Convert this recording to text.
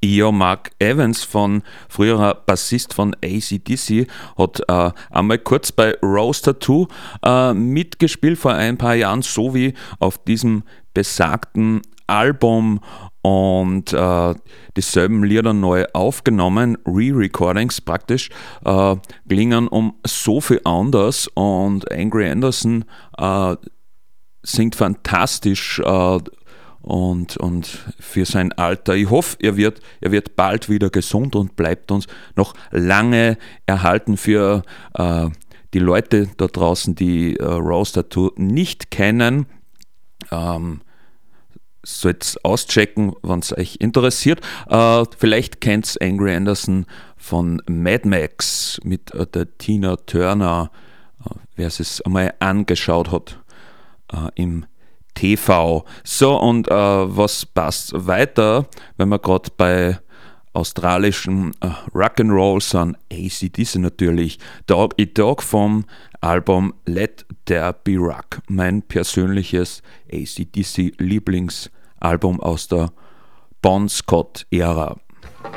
Ja, Mark Evans, früherer Bassist von AC/DC, hat einmal kurz bei Rose Tattoo mitgespielt vor ein paar Jahren, sowie auf diesem besagten Album und dieselben Lieder neu aufgenommen, Re-Recordings praktisch, klingen um so viel anders, und Angry Anderson singt fantastisch und für sein Alter. Ich hoffe, er wird bald wieder gesund und bleibt uns noch lange erhalten. Für die Leute da draußen, die Rose Tattoo nicht kennen, sollt auschecken, wenn es euch interessiert. Vielleicht kennt ihr Angry Anderson von Mad Max mit der Tina Turner, wer es einmal angeschaut hat im TV. So, und was passt weiter, wenn wir gerade bei australischen Rock'n'Roll sind? AC/DC natürlich. Dog Eat Dog vom Album Let There Be Rock. Mein persönliches AC/DC Lieblingsalbum aus der Bon Scott-Ära.